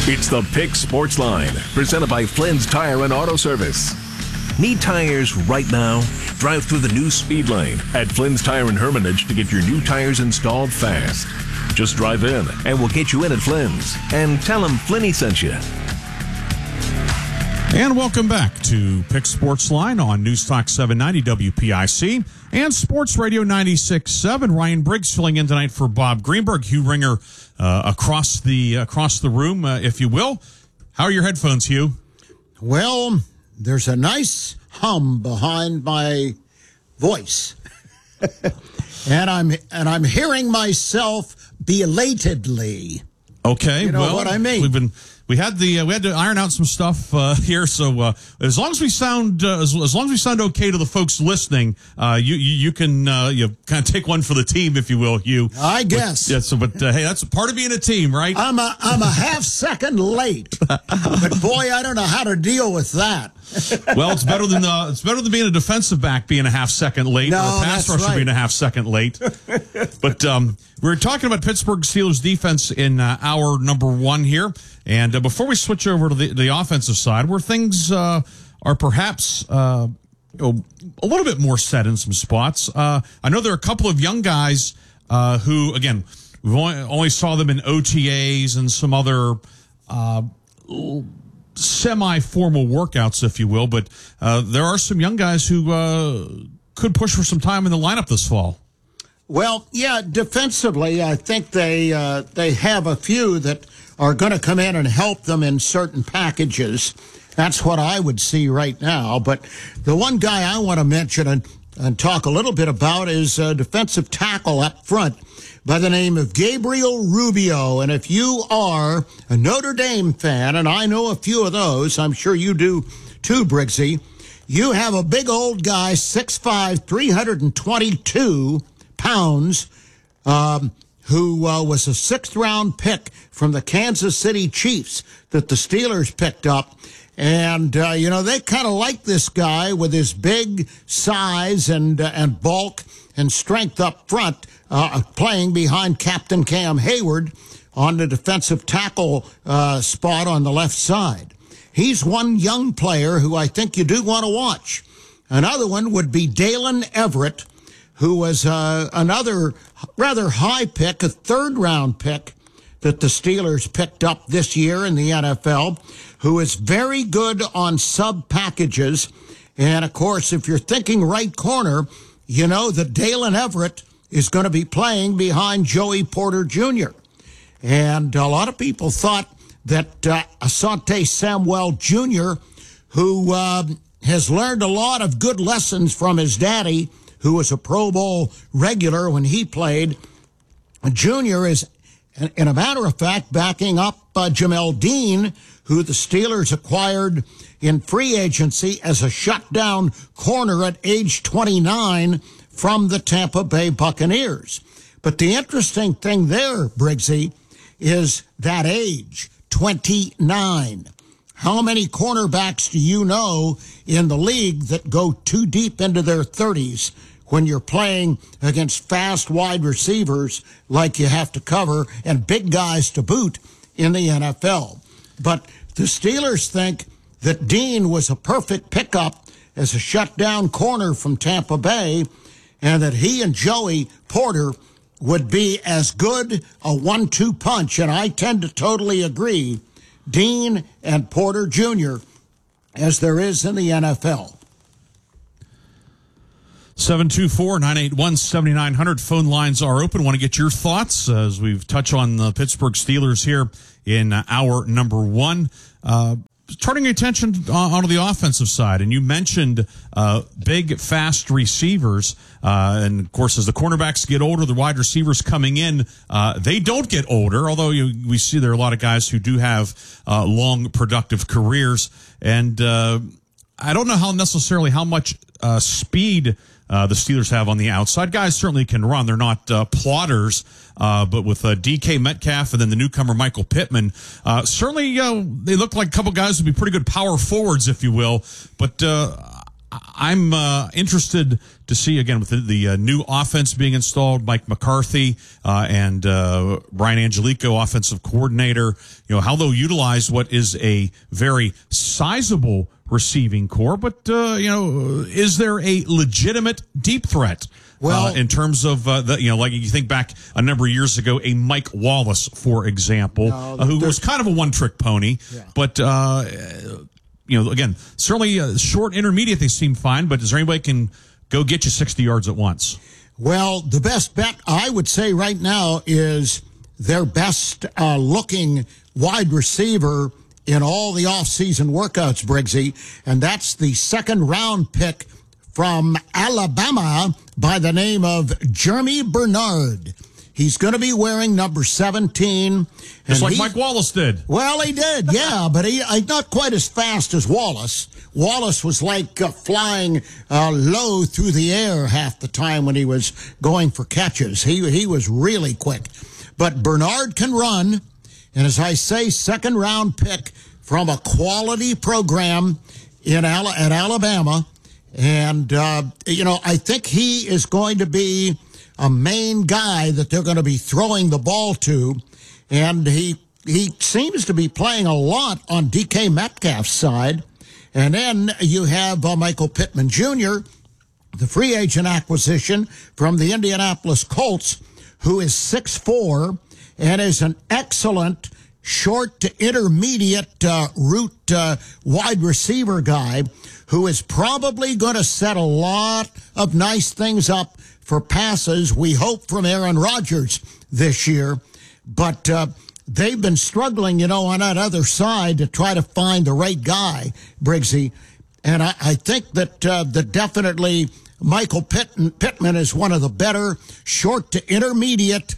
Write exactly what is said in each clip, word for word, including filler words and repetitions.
It's the Pick Sports Line, presented by Flynn's Tire and Auto Service. Need tires right now? Drive through the new speed lane at Flynn's Tire and Hermitage to get your new tires installed fast. Just drive in, and we'll get you in at Flynn's. And tell them Flinny sent you. And welcome back to Pick Sports Line on News Talk seven ninety W P I C and Sports Radio ninety-six point seven. Ryan Briggs filling in tonight for Bob Greenberg. Hugh Ringer uh, across the across the room, uh, if you will. How are your headphones, Hugh? Well, there's a nice hum behind my voice, and I'm and I'm hearing myself belatedly. Okay, you know well, what I mean. We've been. We had the uh, we had to iron out some stuff uh, here, so uh, as long as we sound uh, as, as long as we sound okay to the folks listening, uh, you, you you can uh, you kind of take one for the team, if you will. You, I guess. But, yeah. So, but uh, hey, that's part of being a team, right? I'm a I'm a half second late, but boy, I don't know how to deal with that. Well, it's better than uh, it's better than being a defensive back being a half second late, no, or a pass rusher right. being a half second late. But um, we're talking about Pittsburgh Steelers defense in uh, hour number one here. And uh, before we switch over to the, the offensive side, where things uh, are perhaps uh, a little bit more set in some spots, uh, I know there are a couple of young guys uh, who, again, we only saw them in O T As and some other uh, semi-formal workouts, if you will, but uh, there are some young guys who uh, could push for some time in the lineup this fall. Well, yeah, defensively, I think they uh, they have a few that are going to come in and help them in certain packages. That's what I would see right now. But the one guy I want to mention and, and talk a little bit about is a defensive tackle up front by the name of Gabriel Rubio. And if you are a Notre Dame fan, and I know a few of those, I'm sure you do too, Briggsy, you have a big old guy, six five, three hundred twenty-two pounds, um, who uh, was a sixth-round pick from the Kansas City Chiefs that the Steelers picked up. And, uh, you know, they kind of like this guy with his big size and uh, and bulk and strength up front, uh, playing behind Captain Cam Hayward on the defensive tackle uh, spot on the left side. He's one young player who I think you do want to watch. Another one would be Dalen Everett, who was uh, another rather high pick, a third-round pick that the Steelers picked up this year in the N F L, who is very good on sub-packages. And, of course, if you're thinking right corner, you know that Dalen Everett is going to be playing behind Joey Porter Junior And a lot of people thought that uh, Asante Samuel Junior, who uh, has learned a lot of good lessons from his daddy, who was a Pro Bowl regular when he played, Junior is, in a matter of fact, backing up uh, Jamel Dean, who the Steelers acquired in free agency as a shutdown corner at age twenty-nine from the Tampa Bay Buccaneers. But the interesting thing there, Briggsy, is that age, twenty-nine. How many cornerbacks do you know in the league that go too deep into their thirties when you're playing against fast wide receivers like you have to cover and big guys to boot in the N F L? But the Steelers think that Dean was a perfect pickup as a shutdown corner from Tampa Bay, and that he and Joey Porter would be as good a one two punch, and I tend to totally agree, Dean and Porter Junior, as there is in the N F L. seven two four, nine eight one, seven nine zero zero. Phone lines are open. Want to get your thoughts as we touch on the Pittsburgh Steelers here in hour number one. Uh, turning your attention on, onto the offensive side, and you mentioned uh, big, fast receivers. Uh, and, of course, as the cornerbacks get older, the wide receivers coming in, uh, they don't get older, although you, we see there are a lot of guys who do have uh, long, productive careers. And uh, I don't know how necessarily how much uh, speed Uh, the Steelers have on the outside. Guys certainly can run. They're not uh, plotters, uh, but with uh, D K Metcalf and then the newcomer Michael Pittman, uh, certainly uh, they look like a couple guys who would be pretty good power forwards, if you will. But uh, I'm uh, interested to see, again, with the, the uh, new offense being installed, Mike McCarthy uh, and uh, Brian Angelico, offensive coordinator, you know, how they'll utilize what is a very sizable receiving core. But, uh, you know, is there a legitimate deep threat? Well, uh, in terms of uh, the, you know, like you think back a number of years ago, a Mike Wallace, for example, no, uh, who was kind of a one-trick pony, yeah. but uh, you know, again, certainly uh, short, intermediate, they seem fine. But is there anybody can go get you sixty yards at once? Well, the best bet I would say right now is their best uh, looking wide receiver in all the off-season workouts, Briggsy, and that's the second round pick from Alabama by the name of Jeremy Bernard. He's going to be wearing number seventeen. Just like Mike Wallace did. Well, he did, yeah, but he uh, not quite as fast as Wallace. Wallace was like uh, flying uh, low through the air half the time when he was going for catches. He, he was really quick. But Bernard can run, and as I say, second round pick from a quality program in Al- at Alabama. And, uh, you know, I think he is going to be a main guy that they're going to be throwing the ball to. And he he seems to be playing a lot on D K Metcalf's side. And then you have uh, Michael Pittman Junior, the free agent acquisition from the Indianapolis Colts, who is six foot four and is an excellent short to intermediate uh, route uh, wide receiver guy who is probably going to set a lot of nice things up for passes, we hope, from Aaron Rodgers this year. But uh, they've been struggling, you know, on that other side to try to find the right guy, Briggsy. And I, I think that, uh, that definitely Michael Pittman, Pittman is one of the better short to intermediate,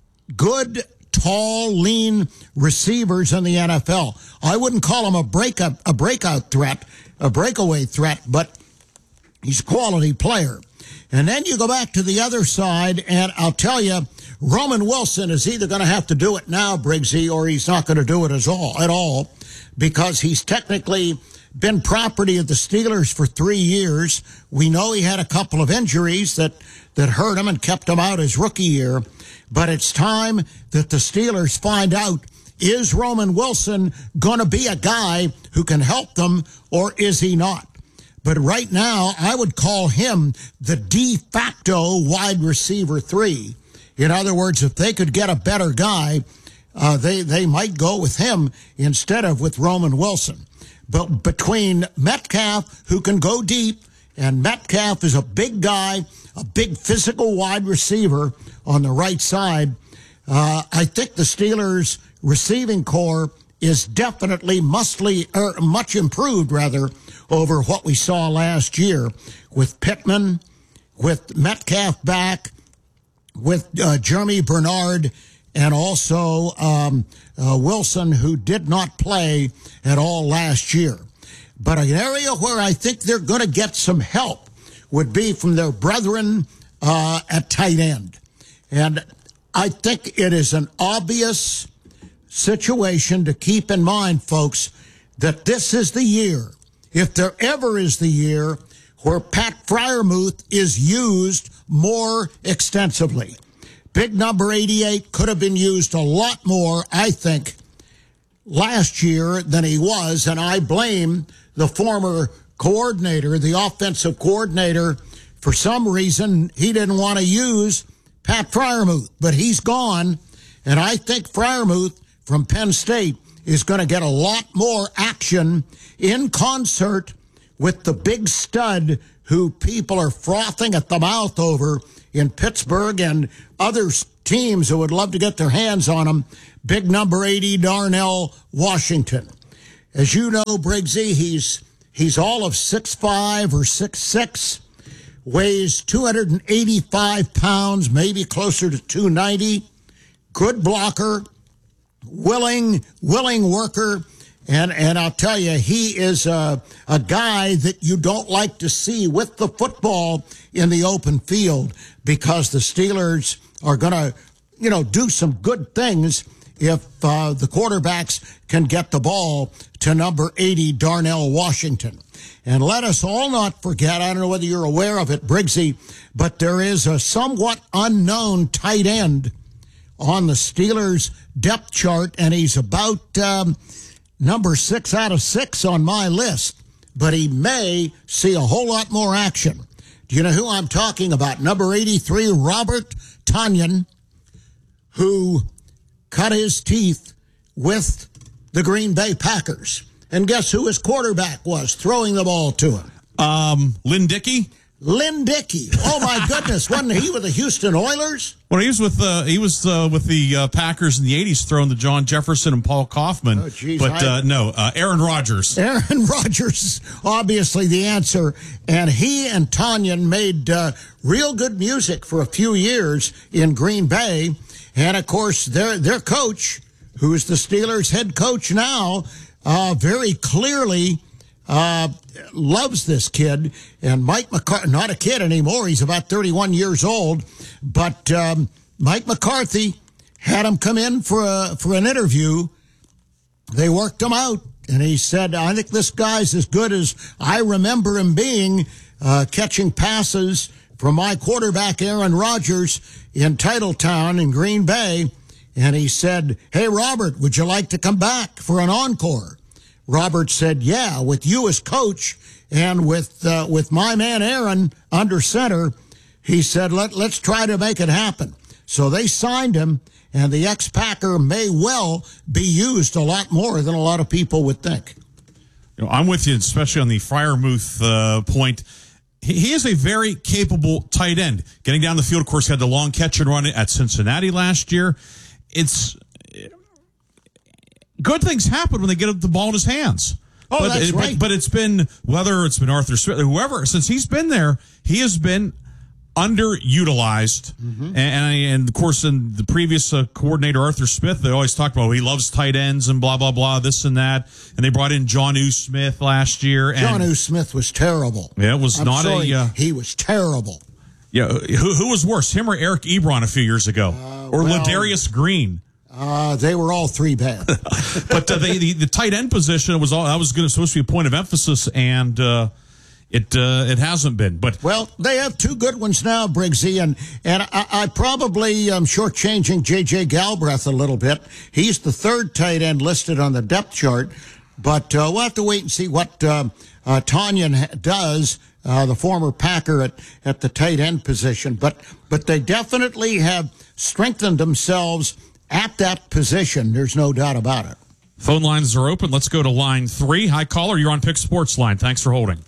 good, tall, lean receivers in the N F L. I wouldn't call him a breakout, a breakout threat, a breakaway threat, but he's a quality player. And then you go back to the other side, and I'll tell you, Roman Wilson is either going to have to do it now, Briggsy, or he's not going to do it at all, at all, because he's technically been property of the Steelers for three years. We know he had a couple of injuries that, that hurt him and kept him out his rookie year. But it's time that the Steelers find out, is Roman Wilson going to be a guy who can help them, or is he not? But right now, I would call him the de facto wide receiver three. In other words, if they could get a better guy, uh, they, they might go with him instead of with Roman Wilson. But between Metcalf, who can go deep, and Metcalf is a big guy, a big physical wide receiver on the right side, uh, I think the Steelers' receiving core is definitely mustly, er, much improved, rather, over what we saw last year with Pittman, with Metcalf back, with uh, Jeremy Bernard, and also um, uh, Wilson, who did not play at all last year. But an area where I think they're going to get some help would be from their brethren uh, at tight end. And I think it is an obvious situation to keep in mind, folks, that this is the year, if there ever is the year, where Pat Freiermuth is used more extensively. Big number eighty-eight could have been used a lot more, I think, last year than he was, and I blame the former coordinator, the offensive coordinator. For some reason, he didn't want to use Pat Freiermuth, but he's gone, and I think Freiermuth from Penn State is going to get a lot more action in concert with the big stud who people are frothing at the mouth over in Pittsburgh and other teams who would love to get their hands on him. Big number eighty, Darnell Washington. As you know, Briggsy, he's he's all of six five or six six, weighs two hundred eighty-five pounds, maybe closer to two ninety. Good blocker, willing, willing worker. And and I'll tell you, he is a, a guy that you don't like to see with the football in the open field, because the Steelers are going to, you know, do some good things if uh, the quarterbacks can get the ball to number eighty, Darnell Washington. And let us all not forget, I don't know whether you're aware of it, Briggsy, but there is a somewhat unknown tight end on the Steelers depth chart, and he's about um, number six out of six on my list, but he may see a whole lot more action. Do you know who I'm talking about? Number eighty-three, Robert Tonyan, who cut his teeth with the Green Bay Packers. And guess who his quarterback was throwing the ball to him? Um, Lynn Dickey? Lynn Dickey. Oh, my goodness. Wasn't he with the Houston Oilers? Well, he was with uh, he was uh, with the uh, Packers in the eighties, throwing the John Jefferson and Paul Kaufman. Oh, geez, but I, uh, no, uh, Aaron Rodgers. Aaron Rodgers, obviously the answer. And he and Tonyan made uh, real good music for a few years in Green Bay. And, of course, their their coach, who is the Steelers' head coach now, uh, very clearly uh, loves this kid. And Mike McCarthy, not a kid anymore, he's about thirty-one years old, but um, Mike McCarthy had him come in for a, for an interview. They worked him out, and he said, I think this guy's as good as I remember him being, uh, catching passes from my quarterback, Aaron Rodgers, in Titletown in Green Bay. And he said, hey, Robert, would you like to come back for an encore? Robert said, yeah, with you as coach and with uh, with my man Aaron under center. He said, Let, let's try to make it happen. So they signed him, and the ex-Packer may well be used a lot more than a lot of people would think. You know, I'm with you, especially on the Freiermuth uh, point. He, he is a very capable tight end. Getting down the field, of course, had the long catch and run at Cincinnati last year. It's good things happen when they get the ball in his hands. Oh, but, that's it, right. But, but it's been, whether it's been Arthur Smith, whoever, since he's been there, he has been underutilized. Mm-hmm. And, and, and, of course, in the previous uh, coordinator, Arthur Smith, they always talked about, well, he loves tight ends and blah, blah, blah, this and that. And they brought in John U. Smith last year. And John U. Smith was terrible. Yeah, it was I'm not sorry, a... Uh, he was terrible. Yeah, who, who was worse, him or Eric Ebron a few years ago? Uh, or well, Ladarius Green? Uh, they were all three bad. But uh, they, the, the tight end position was all that was gonna, supposed to be a point of emphasis, and uh, it uh, it hasn't been. But well, they have two good ones now, Briggsy, and and I, I probably am shortchanging J J Galbraith a little bit. He's the third tight end listed on the depth chart, but uh, we'll have to wait and see what uh, uh, Tonyan does. Uh, the former Packer at, at the tight end position, but but they definitely have strengthened themselves at that position. There's no doubt about it. Phone lines are open. Let's go to line three. Hi, caller. You're on Pick Sports Line. Thanks for holding.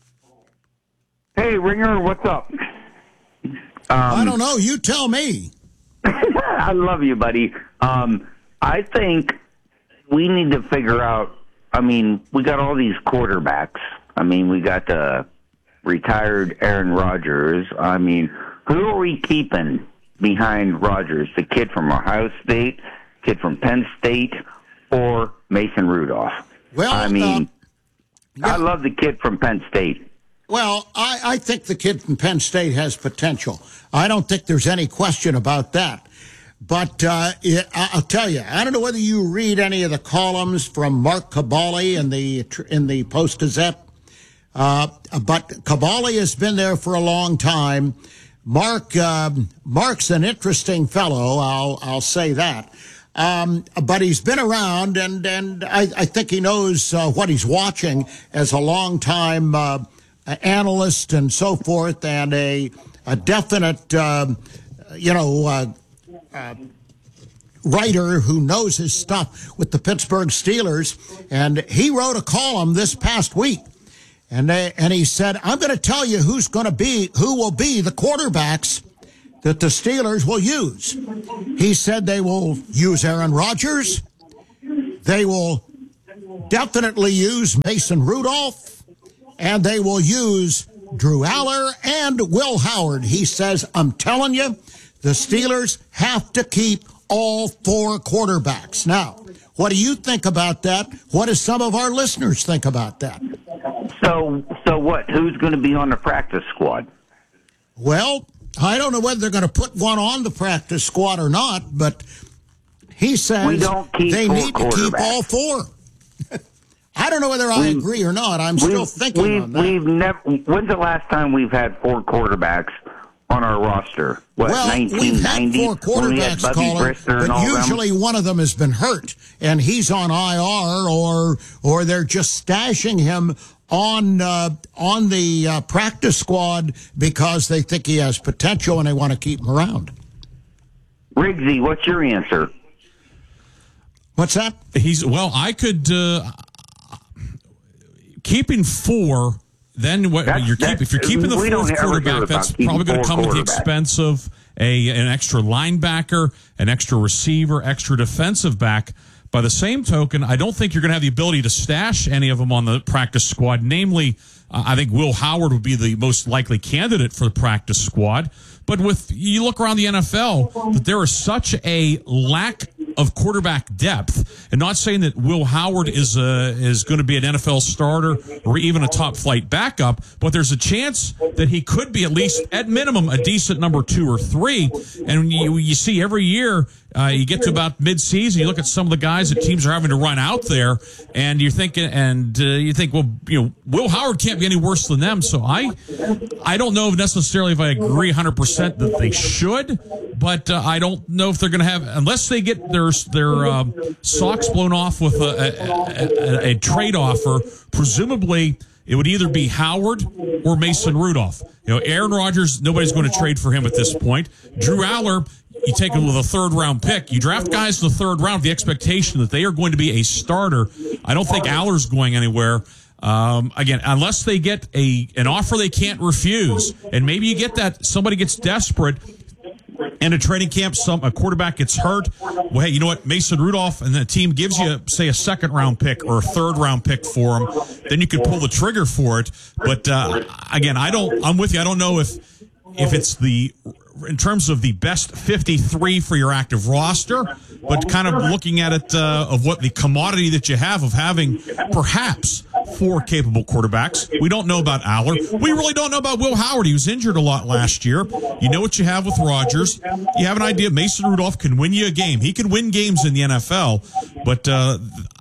Hey, Ringer, what's up? Um, I don't know. You tell me. I love you, buddy. Um, I think we need to figure out, I mean, we got all these quarterbacks. I mean, we got the retired Aaron Rodgers. I mean, who are we keeping behind Rodgers? The kid from Ohio State, kid from Penn State, or Mason Rudolph? Well, I mean, uh, yeah. I love the kid from Penn State. Well, I, I think the kid from Penn State has potential. I don't think there's any question about that. But uh, it, I'll tell you, I don't know whether you read any of the columns from Mark Caballi in the in the Post-Gazette. Uh, but Caballi has been there for a long time. Mark, uh, Mark's an interesting fellow. I'll, I'll say that. Um, but he's been around, and, and I, I think he knows uh, what he's watching as a long-time uh, analyst and so forth, and a, a definite, um, you know, uh, uh, writer who knows his stuff with the Pittsburgh Steelers. And he wrote a column this past week. And they, and he said, I'm going to tell you who's going to be, who will be the quarterbacks that the Steelers will use. He said they will use Aaron Rodgers. They will definitely use Mason Rudolph. And they will use Drew Aller and Will Howard. He says, I'm telling you, the Steelers have to keep all four quarterbacks. Now, what do you think about that? What do some of our listeners think about that? So, so what? Who's going to be on the practice squad? Well, I don't know whether they're going to put one on the practice squad or not, but He says we don't keep they four need to keep quarterbacks. all four. I don't know whether I We- agree or not. I'm still We've- thinking we've, on that. We've never. When's the last time we've had four quarterbacks on our roster? What, Well, we've had nineteen ninety? four When we had quarterbacks, Bubby caller, Brister and but all usually them? one of them has been hurt, and he's on I R, or or they're just stashing him on uh, on the uh, practice squad because they think he has potential and they want to keep him around. Riggsy, what's your answer? What's that? He's well. I could uh, keeping four. Then what That's- you're keep, if you're keeping the we don't fourth ever hear quarterback, about that's keeping probably going to four come at the quarterbacks. expense of a an extra linebacker, an extra receiver, extra defensive back. By the same token, I don't think you're going to have the ability to stash any of them on the practice squad. Namely, uh, I think Will Howard would be the most likely candidate for the practice squad. But with you look around the N F L, that there is such a lack of quarterback depth, and not saying that Will Howard is uh, is going to be an N F L starter or even a top flight backup, but there's a chance that he could be at least at minimum a decent number two or three. And you you see every year uh, you get to about mid-season, you look at some of the guys that teams are having to run out there, and you're thinking, and uh, you think, well, you know, Will Howard can't be any worse than them. So I I don't know necessarily if I agree one hundred percent that they should, but uh, I don't know if they're going to have, unless they get their their uh, socks blown off with a, a, a, a trade offer. Presumably, it would either be Howard or Mason Rudolph. You know, Aaron Rodgers, nobody's going to trade for him at this point. Drew Aller, you take him with a third round pick. You draft guys in the third round with the expectation that they are going to be a starter. I don't think Aller's going anywhere. Um, again, unless they get a an offer they can't refuse, and maybe you get that somebody gets desperate. And a training camp, some a quarterback gets hurt. Well, hey, you know what? Mason Rudolph and the team gives you, say, a second round pick or a third round pick for him. Then you could pull the trigger for it. But uh, again, I don't. I'm with you. I don't know if if it's the in terms of the best fifty-three for your active roster, but kind of looking at it uh, of what the commodity that you have of having perhaps four capable quarterbacks. We don't know about Aller. We really don't know about Will Howard. He was injured a lot last year. You know what you have with Rodgers. You have an idea. Mason Rudolph can win you a game. He can win games in the N F L, but uh,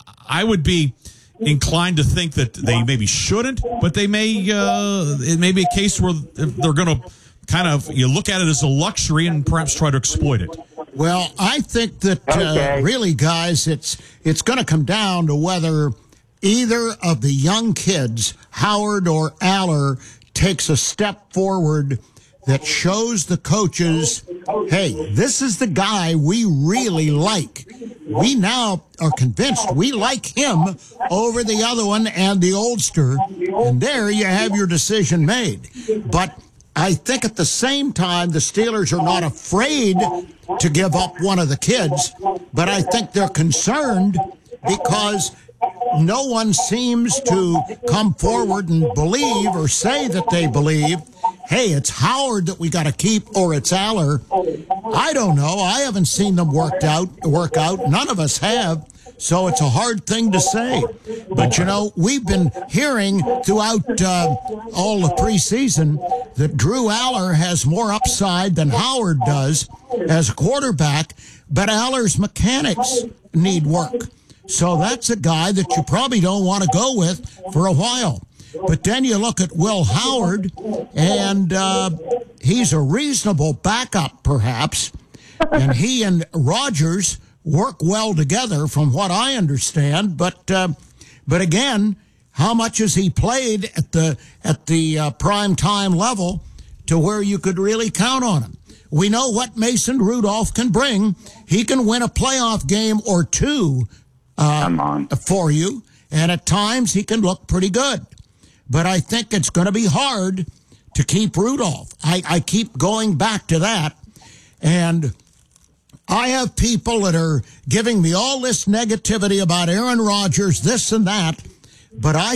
I would be inclined to think that they maybe shouldn't, but they may. Uh, it may be a case where they're going to kind of you look at it as a luxury and perhaps try to exploit it. Well, I think that uh, Okay. really, guys, it's it's going to come down to whether either of the young kids, Howard or Aller, takes a step forward that shows the coaches, hey, this is the guy we really like. We now are convinced we like him over the other one and the oldster, and there you have your decision made. But I think at the same time, the Steelers are not afraid to give up one of the kids, but I think they're concerned because no one seems to come forward and believe or say that they believe, hey, it's Howard that we got to keep or it's Aller. I don't know. I haven't seen them worked out, work out. None of us have. So it's a hard thing to say. But, you know, we've been hearing throughout uh, all the preseason that Drew Aller has more upside than Howard does as a quarterback, but Aller's mechanics need work. So that's a guy that you probably don't want to go with for a while. But then you look at Will Howard, and uh, he's a reasonable backup, perhaps. And he and Rodgers work well together, from what I understand. But uh, but again, how much has he played at the at the uh, prime time level to where you could really count on him? We know what Mason Rudolph can bring. He can win a playoff game or two uh, Come on. for you, and at times he can look pretty good. But I think it's going to be hard to keep Rudolph. I, I keep going back to that. And I have people that are giving me all this negativity about Aaron Rodgers, this and that, but I